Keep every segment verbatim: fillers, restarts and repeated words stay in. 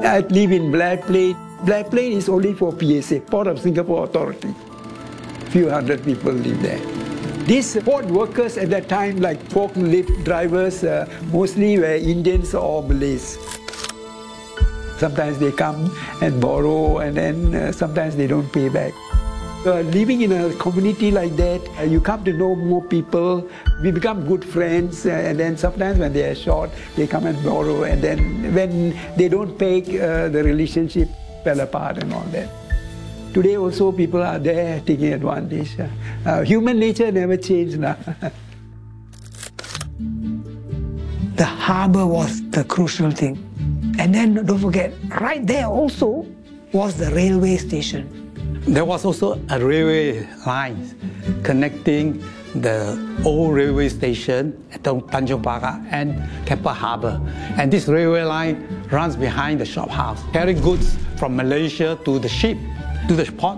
I live in Blair Plain. Blair Plain is only for P S A, Port of Singapore Authority. Few hundred people live there. These port workers at that time, like forklift drivers, uh, mostly were Indians or Malays. Sometimes they come and borrow, and then uh, sometimes they don't pay back. Uh, living in a community like that, uh, you come to know more people, we become good friends, uh, and then sometimes when they are short, they come and borrow, and then when they don't pay, uh, the relationship fell apart and all that. Today also people are there taking advantage. Uh, human nature never changed now. The harbour was the crucial thing. And then don't forget, right there also was the railway station. There was also a railway line connecting the old railway station at Tanjong Pagar and Keppel Harbour. And this railway line runs behind the shop house, carrying goods from Malaysia to the ship, to the port.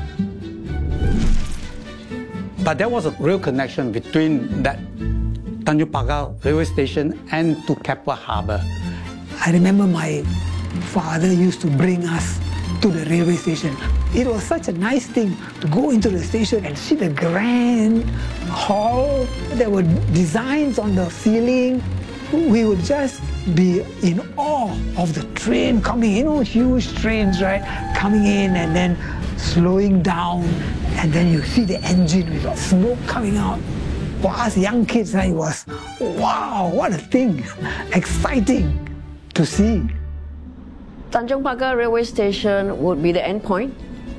But there was a real connection between that Tanjong Pagar railway station and to Keppel Harbour. I remember my father used to bring us to the railway station. It was such a nice thing to go into the station and see the grand hall. There were designs on the ceiling. We would just be in awe of the train coming, you know, huge trains, right? Coming in and then slowing down, and then you see the engine with the smoke coming out. For us young kids, it was, wow, what a thing, exciting to see. Tanjong Pagar railway station would be the end point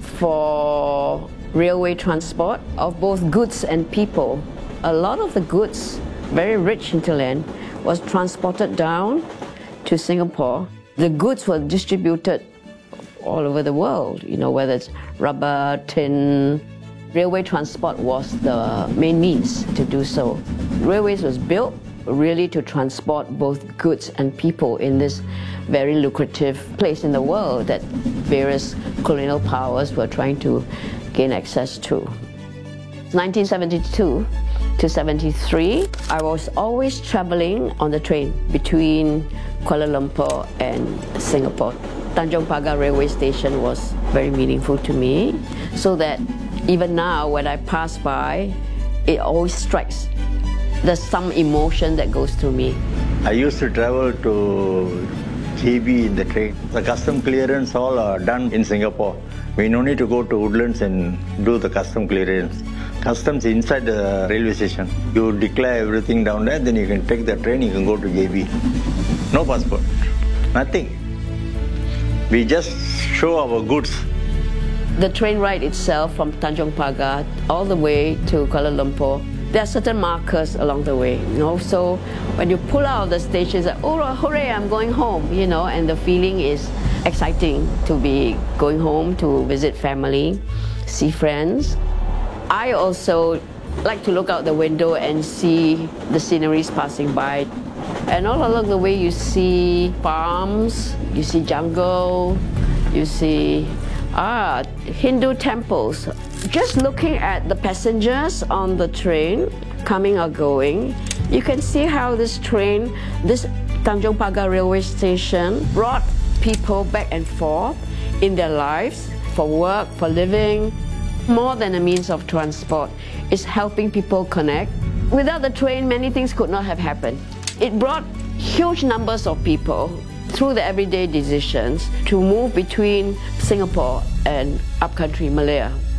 for railway transport of both goods and people. A lot of the goods, very rich hinterland, was transported down to Singapore. The goods were distributed all over the world, you know, whether it's rubber, tin. Railway transport was the main means to do so. Railways was built really to transport both goods and people in this very lucrative place in the world that various colonial powers were trying to gain access to. nineteen seventy-two to seventy-three, I was always traveling on the train between Kuala Lumpur and Singapore. Tanjong Pagar railway station was very meaningful to me, so that even now when I pass by, it always strikes. There's some emotion that goes through me. I used to travel to J B in the train. The custom clearance all are done in Singapore. We no need to go to Woodlands and do the custom clearance. Customs inside the railway station. You declare everything down there, then you can take the train, you can go to J B. No passport, nothing. We just show our goods. The train ride itself from Tanjong Pagar all the way to Kuala Lumpur, there are certain markers along the way, you know. So when you pull out of the station, it's like, oh, hooray, I'm going home, you know, and the feeling is exciting to be going home to visit family, see friends. I also like to look out the window and see the sceneries passing by. And all along the way, you see farms, you see jungle, you see ah, Hindu temples. Just looking at the passengers on the train, coming or going, you can see how this train, this Tanjong Pagar railway station, brought people back and forth in their lives, for work, for living. More than a means of transport, it's helping people connect. Without the train, many things could not have happened. It brought huge numbers of people through the everyday decisions to move between Singapore and upcountry Malaya.